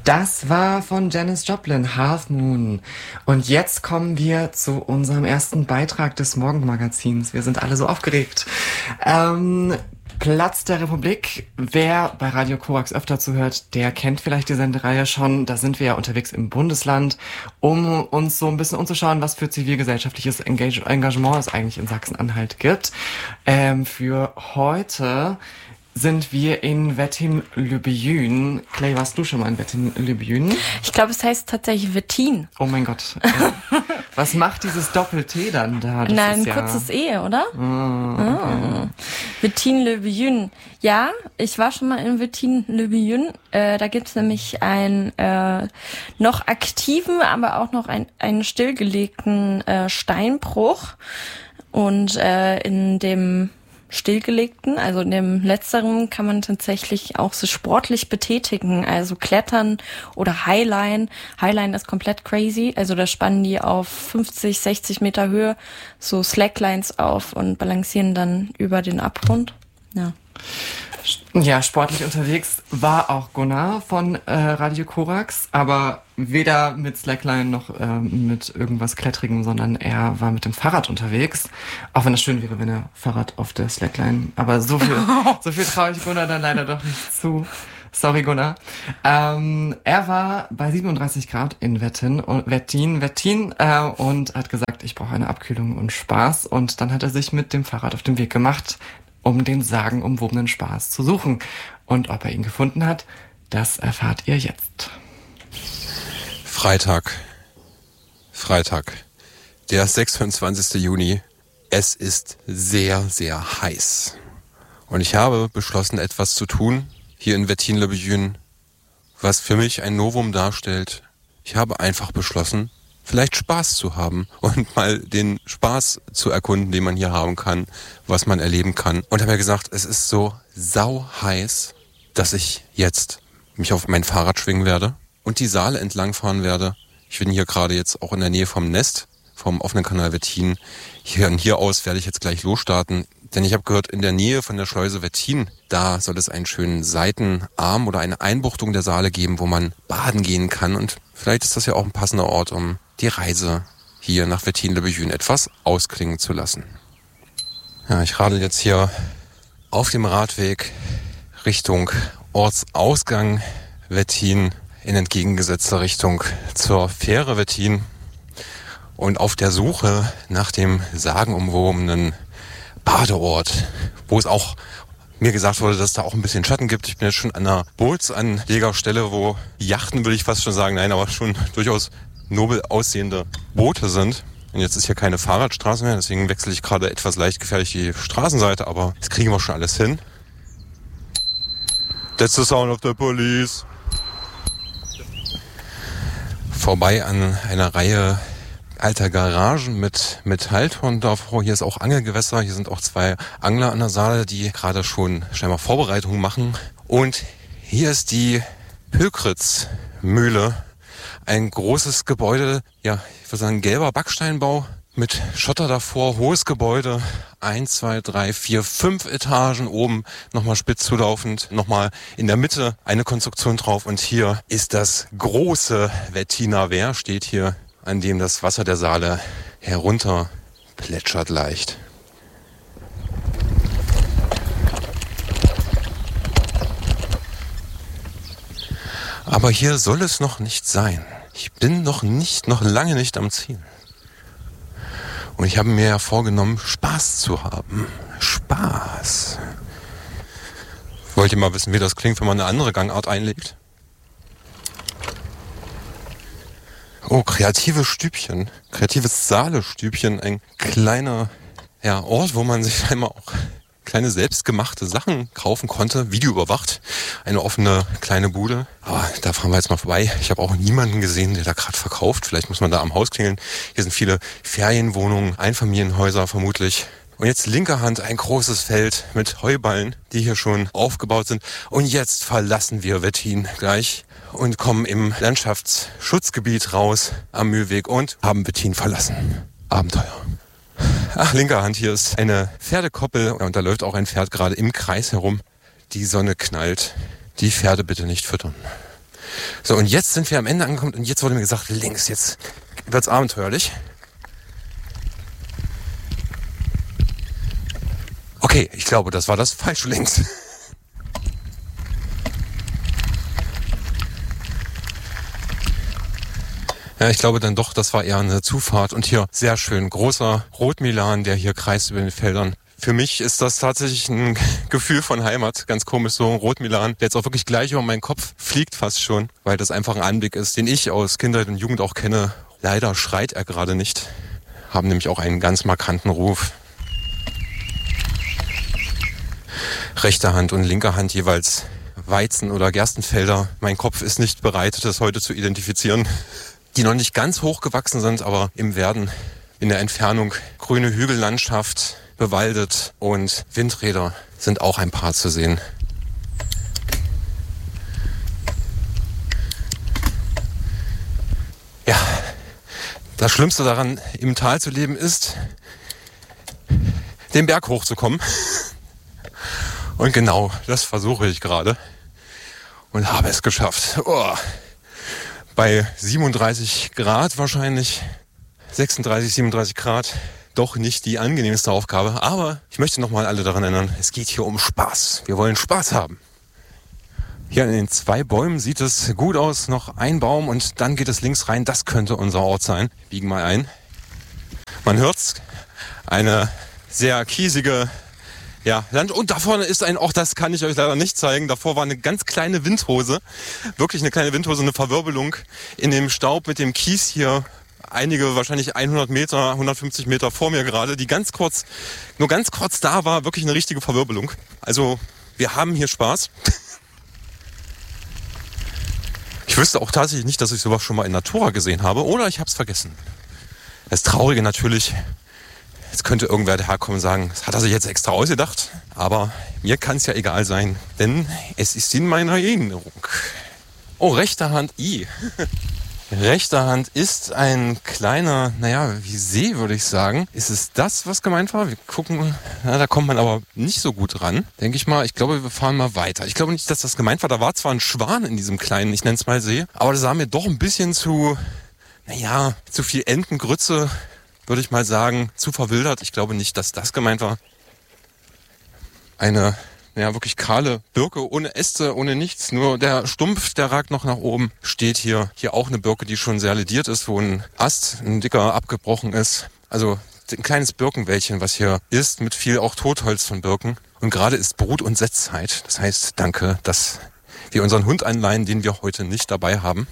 Das war von Janis Joplin, Half Moon. Und jetzt kommen wir zu unserem ersten Beitrag des Morgenmagazins. Wir sind alle so aufgeregt. Platz der Republik. Wer bei Radio Korax öfter zuhört, der kennt vielleicht die Sendereihe schon. Da sind wir ja unterwegs im Bundesland, um uns so ein bisschen umzuschauen, was für zivilgesellschaftliches Engagement es eigentlich in Sachsen-Anhalt gibt. Für heute sind wir in Wettin-Lübejün. Clay, warst du schon mal in Wettin-Lübejün? Ich glaube, es heißt tatsächlich Wettin. Oh mein Gott. Was macht dieses Doppel-T dann da? Das Nein, ist ein kurzes E, oder? Okay. Wettin-Lübejün. Ja, ich war schon mal in Wettin-Lübejün. Da gibt's nämlich einen noch aktiven, aber auch noch einen stillgelegten Steinbruch. Und in dem stillgelegten, also in dem letzteren kann man tatsächlich auch so sportlich betätigen, also Klettern oder Highline. Highline ist komplett crazy, also da spannen die auf 50, 60 Meter Höhe so Slacklines auf und balancieren dann über den Abgrund. Ja, sportlich unterwegs war auch Gunnar von Radio Korax, aber weder mit Slackline noch mit irgendwas Klettrigem, sondern er war mit dem Fahrrad unterwegs. Auch wenn es schön wäre, wenn er Fahrrad auf der Slackline, aber so viel traue ich Gunnar dann leider doch nicht zu. Sorry, Gunnar. Er war bei 37 Grad in Wettin und hat gesagt, ich brauche eine Abkühlung und Spaß. Und dann hat er sich mit dem Fahrrad auf den Weg gemacht, um den sagenumwobenen Spaß zu suchen. Und ob er ihn gefunden hat, das erfahrt ihr jetzt. Freitag, der 26. Juni. Es ist sehr, sehr heiß. Und ich habe beschlossen, etwas zu tun, hier in Wettin-Lübejün, was für mich ein Novum darstellt. Ich habe einfach beschlossen, vielleicht Spaß zu haben und mal den Spaß zu erkunden, den man hier haben kann, was man erleben kann. Und habe mir gesagt, es ist so sau heiß, dass ich jetzt mich auf mein Fahrrad schwingen werde und die Saale entlangfahren werde. Ich bin hier gerade jetzt auch in der Nähe vom Nest, vom offenen Kanal Wettin. Hier aus werde ich jetzt gleich losstarten, denn ich habe gehört, in der Nähe von der Schleuse Wettin, da soll es einen schönen Seitenarm oder eine Einbuchtung der Saale geben, wo man baden gehen kann. Und vielleicht ist das ja auch ein passender Ort, um die Reise hier nach Wettin-Lübejün etwas ausklingen zu lassen. Ja, ich radel jetzt hier auf dem Radweg Richtung Ortsausgang Wettin in entgegengesetzter Richtung zur Fähre Wettin und auf der Suche nach dem sagenumwobenen Badeort, wo es auch mir gesagt wurde, dass es da auch ein bisschen Schatten gibt. Ich bin jetzt schon an einer Bootsanlegerstelle, wo Yachten, würde ich fast schon sagen, nein, aber schon durchaus nobel aussehende Boote sind. Und jetzt ist hier keine Fahrradstraße mehr, deswegen wechsle ich gerade etwas leicht gefährlich die Straßenseite, aber das kriegen wir schon alles hin. That's the sound of the police. Vorbei an einer Reihe alter Garagen mit Metalltonnen davor. Hier ist auch Angelgewässer. Hier sind auch 2 Angler an der Saale, die gerade schon scheinbar Vorbereitungen machen. Und hier ist die Pökritz-Mühle. Ein großes Gebäude, ja, ich würde sagen gelber Backsteinbau mit Schotter davor, hohes Gebäude, 1, 2, 3, 4, 5 Etagen oben, nochmal spitz zulaufend, nochmal in der Mitte eine Konstruktion drauf und hier ist das große Wettiner Wehr, steht hier, an dem das Wasser der Saale herunter plätschert leicht. Aber hier soll es noch nicht sein. Ich bin noch lange nicht am Ziel. Und ich habe mir ja vorgenommen, Spaß zu haben. Spaß. Wollt ihr mal wissen, wie das klingt, wenn man eine andere Gangart einlegt? Oh, kreatives Stübchen. Kreatives Saale-Stübchen. Ein kleiner Ort, wo man sich einmal auch kleine selbstgemachte Sachen kaufen konnte, videoüberwacht. Eine offene kleine Bude. Aber da fahren wir jetzt mal vorbei. Ich habe auch niemanden gesehen, der da gerade verkauft. Vielleicht muss man da am Haus klingeln. Hier sind viele Ferienwohnungen, Einfamilienhäuser vermutlich. Und jetzt linker Hand ein großes Feld mit Heuballen, die hier schon aufgebaut sind. Und jetzt verlassen wir Wettin gleich und kommen im Landschaftsschutzgebiet raus am Mühlweg und haben Wettin verlassen. Abenteuer. Ach, linker Hand, hier ist eine Pferdekoppel und da läuft auch ein Pferd gerade im Kreis herum. Die Sonne knallt. Die Pferde bitte nicht füttern. So, und jetzt sind wir am Ende angekommen und jetzt wurde mir gesagt, links, jetzt wird's abenteuerlich. Okay, ich glaube, das war das falsche links. Ja, ich glaube dann doch, das war eher eine Zufahrt. Und hier sehr schön großer Rotmilan, der hier kreist über den Feldern. Für mich ist das tatsächlich ein Gefühl von Heimat. Ganz komisch, so ein Rotmilan, der jetzt auch wirklich gleich über meinen Kopf fliegt fast schon, weil das einfach ein Anblick ist, den ich aus Kindheit und Jugend auch kenne. Leider schreit er gerade nicht. Haben nämlich auch einen ganz markanten Ruf. Rechte Hand und linke Hand jeweils Weizen- oder Gerstenfelder. Mein Kopf ist nicht bereit, das heute zu identifizieren. Die noch nicht ganz hoch gewachsen sind, aber im Werden, in der Entfernung, grüne Hügellandschaft, bewaldet und Windräder sind auch ein paar zu sehen. Ja, das Schlimmste daran, im Tal zu leben, ist, den Berg hochzukommen. Und genau, das versuche ich gerade und habe es geschafft. Oh. Bei 37 Grad wahrscheinlich, 36, 37 Grad, doch nicht die angenehmste Aufgabe. Aber ich möchte nochmal alle daran erinnern, es geht hier um Spaß. Wir wollen Spaß haben. Hier an den 2 Bäumen sieht es gut aus, noch ein Baum und dann geht es links rein. Das könnte unser Ort sein. Biegen mal ein. Man hört's, eine sehr kiesige Land. Und da vorne ist ein Ort, das kann ich euch leider nicht zeigen. Davor war eine ganz kleine Windhose. Wirklich eine kleine Windhose, eine Verwirbelung in dem Staub mit dem Kies hier. Einige wahrscheinlich 100 Meter, 150 Meter vor mir gerade, die nur ganz kurz da war. Wirklich eine richtige Verwirbelung. Also wir haben hier Spaß. Ich wüsste auch tatsächlich nicht, dass ich sowas schon mal in Natura gesehen habe. Oder ich habe es vergessen. Das Traurige natürlich, jetzt könnte irgendwer daherkommen und sagen, das hat er sich jetzt extra ausgedacht. Aber mir kann es ja egal sein, denn es ist in meiner Erinnerung. Oh, rechte Hand, Rechte Hand ist ein kleiner, wie See, würde ich sagen. Ist es das, was gemeint war? Wir gucken, da kommt man aber nicht so gut ran, denke ich mal. Ich glaube, wir fahren mal weiter. Ich glaube nicht, dass das gemeint war. Da war zwar ein Schwan in diesem kleinen, ich nenne es mal See, aber das sah mir doch ein bisschen zu viel Entengrütze, würde ich mal sagen, zu verwildert. Ich glaube nicht, dass das gemeint war. Eine wirklich kahle Birke, ohne Äste, ohne nichts. Nur der Stumpf, der ragt noch nach oben. Steht hier auch eine Birke, die schon sehr lediert ist, wo ein Ast, ein dicker, abgebrochen ist. Also ein kleines Birkenwäldchen, was hier ist, mit viel auch Totholz von Birken. Und gerade ist Brut- und Setzzeit. Das heißt, danke, dass wir unseren Hund einleihen, den wir heute nicht dabei haben.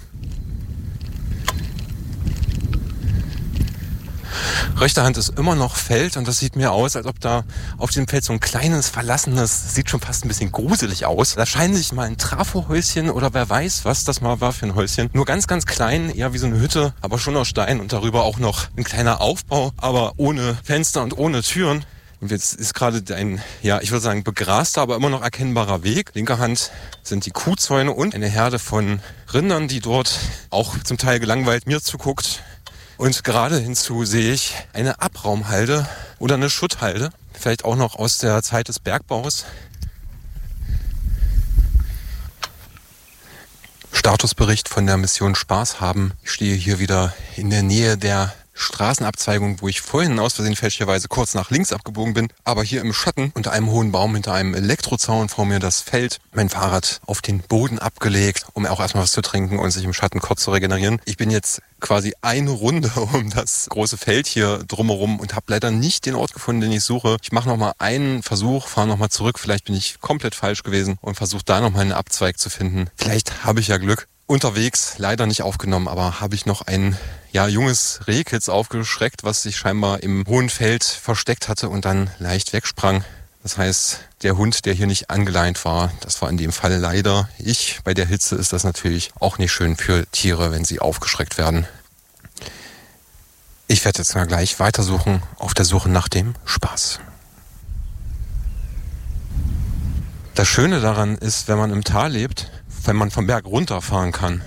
Rechte Hand ist immer noch Feld und das sieht mir aus, als ob da auf dem Feld so ein kleines, verlassenes, sieht schon fast ein bisschen gruselig aus. Da scheint sich mal ein Trafohäuschen oder wer weiß, was das mal war für ein Häuschen. Nur ganz, ganz klein, eher wie so eine Hütte, aber schon aus Stein und darüber auch noch ein kleiner Aufbau, aber ohne Fenster und ohne Türen. Und jetzt ist gerade ein, ich würde sagen, begraster, aber immer noch erkennbarer Weg. Linker Hand sind die Kuhzäune und eine Herde von Rindern, die dort auch zum Teil gelangweilt mir zuguckt. Und gerade hinzu sehe ich eine Abraumhalde oder eine Schutthalde, vielleicht auch noch aus der Zeit des Bergbaus. Statusbericht von der Mission Spaß haben. Ich stehe hier wieder in der Nähe der Straßenabzweigung, wo ich vorhin aus Versehen fälschlicherweise kurz nach links abgebogen bin, aber hier im Schatten unter einem hohen Baum hinter einem Elektrozaun vor mir das Feld, mein Fahrrad auf den Boden abgelegt, um auch erstmal was zu trinken und sich im Schatten kurz zu regenerieren. Ich bin jetzt quasi eine Runde um das große Feld hier drumherum und habe leider nicht den Ort gefunden, den ich suche. Ich mache nochmal einen Versuch, fahre nochmal zurück, vielleicht bin ich komplett falsch gewesen und versuche da nochmal einen Abzweig zu finden. Vielleicht habe ich ja Glück. Unterwegs, leider nicht aufgenommen, aber habe ich noch ein junges Rehkitz aufgeschreckt, was sich scheinbar im hohen Feld versteckt hatte und dann leicht wegsprang. Das heißt, der Hund, der hier nicht angeleint war, das war in dem Fall leider ich. Bei der Hitze ist das natürlich auch nicht schön für Tiere, wenn sie aufgeschreckt werden. Ich werde jetzt mal gleich weitersuchen, auf der Suche nach dem Spaß. Das Schöne daran ist, wenn man im Tal lebt, wenn man vom Berg runterfahren kann.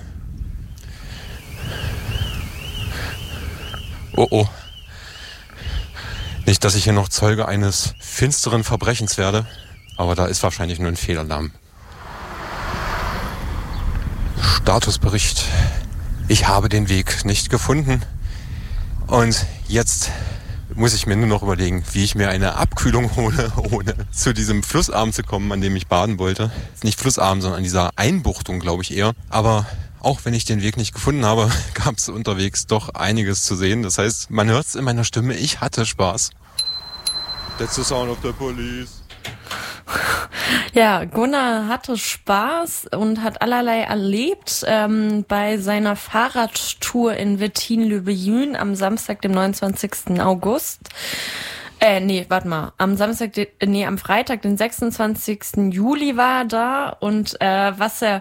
Oh. Nicht, dass ich hier noch Zeuge eines finsteren Verbrechens werde, aber da ist wahrscheinlich nur ein Fehlalarm. Statusbericht. Ich habe den Weg nicht gefunden. Und jetzt muss ich mir nur noch überlegen, wie ich mir eine Abkühlung hole, ohne zu diesem Flussarm zu kommen, an dem ich baden wollte. Nicht Flussarm, sondern an dieser Einbuchtung, glaube ich eher. Aber auch wenn ich den Weg nicht gefunden habe, gab es unterwegs doch einiges zu sehen. Das heißt, man hört es in meiner Stimme, ich hatte Spaß. That's the sound of the police. Ja, Gunnar hatte Spaß und hat allerlei erlebt bei seiner Fahrradtour in Wettin-le-Billun am Samstag, dem 29. August. Am Freitag, den 26. Juli war er da und was er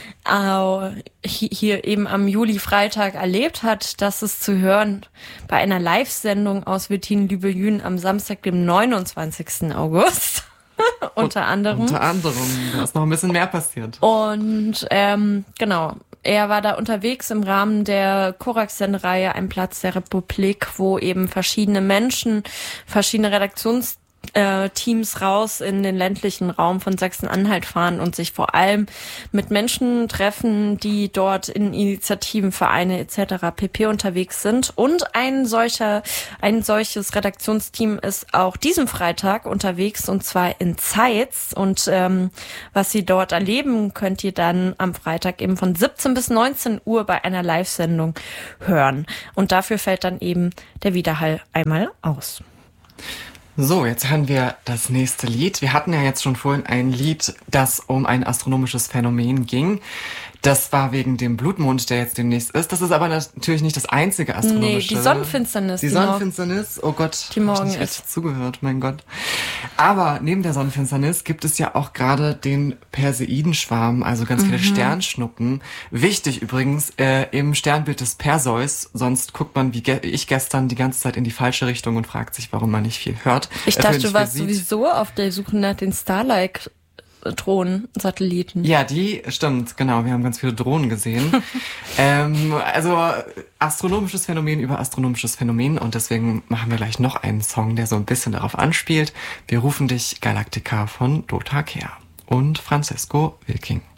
hier eben am Juli-Freitag erlebt hat, das ist zu hören bei einer Live-Sendung aus Wettin-le-Billun am Samstag, dem 29. August. Unter anderem, da ist noch ein bisschen mehr passiert. Und genau, er war da unterwegs im Rahmen der Korax-Sendereihe Ein Platz der Republik, wo eben verschiedene Menschen, verschiedene Redaktionsteams raus in den ländlichen Raum von Sachsen-Anhalt fahren und sich vor allem mit Menschen treffen, die dort in Initiativen, Vereine etc. pp. Unterwegs sind. Und ein solches Redaktionsteam ist auch diesen Freitag unterwegs, und zwar in Zeitz. Und was Sie dort erleben, könnt ihr dann am Freitag eben von 17 bis 19 Uhr bei einer Live-Sendung hören. Und dafür fällt dann eben der Widerhall einmal aus. So, jetzt hören wir das nächste Lied. Wir hatten ja jetzt schon vorhin ein Lied, das um ein astronomisches Phänomen ging. Das war wegen dem Blutmond, der jetzt demnächst ist. Das ist aber natürlich nicht das einzige astronomische. Nee, die Sonnenfinsternis. Die Sonnenfinsternis, oh Gott. Die morgen hab ich nicht richtig zugehört, mein Gott. Aber neben der Sonnenfinsternis gibt es ja auch gerade den Perseidenschwarm, also ganz viele Sternschnuppen. Wichtig übrigens, im Sternbild des Perseus, sonst guckt man, wie ich gestern, die ganze Zeit in die falsche Richtung und fragt sich, warum man nicht viel hört. Ich dachte, du warst sowieso auf der Suche nach den Starlike-Drohnen-Satelliten. Ja, die, stimmt, genau. Wir haben ganz viele Drohnen gesehen. Also astronomisches Phänomen über astronomisches Phänomen, und deswegen machen wir gleich noch einen Song, der so ein bisschen darauf anspielt. Wir rufen dich Galactica von Dota Kehr und Francesco Wilking.